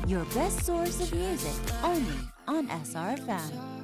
your best source of music only on SRFM.